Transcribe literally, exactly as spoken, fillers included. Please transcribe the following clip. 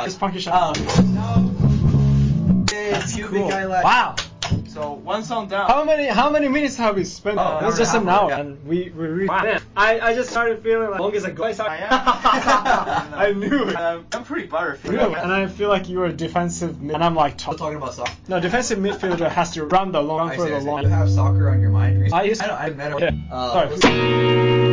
It's funky shot. Um, It's Cubic cool. eyelash. Wow. So one song down. How many how many minutes have we spent? Oh, It's hour just and an a half, hour, yeah. and we we reached. Man, I I just started feeling like long as a go. I am. I knew it. Um, I'm pretty butterfly. Really? And I feel like you are a defensive mid, and I'm like Still top. talking about soccer. No, defensive midfielder has to run the long I for see, the I see. long. You have soccer on your mind recently. I used I know, I met him. Yeah. Uh, Sorry.